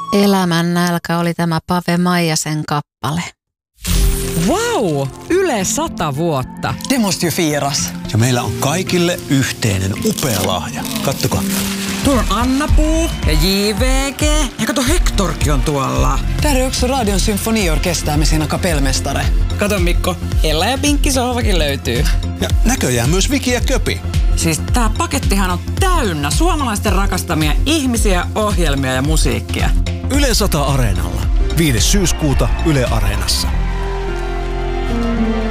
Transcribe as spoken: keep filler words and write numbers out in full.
Elämän nälkä oli tämä Pave Maijasen kappale. Wow! Yle sata vuotta. Det måste ju firas. Ja meillä on kaikille yhteinen upea lahja. Kattokaa. Tuolla on Anna-Puu ja J V G. Ja kato, Hektorkin on tuolla. Där är också Radion symfoniorkester med sina kapellmästare. Kato Mikko, Ella ja Pinkki sohvakin löytyy. Ja näköjään myös Viki ja Köpi. Siis tää pakettihan on täynnä suomalaisten rakastamia ihmisiä, ohjelmia ja musiikkia. Yle sata Areenalla. viides syyskuuta Yle Areenassa.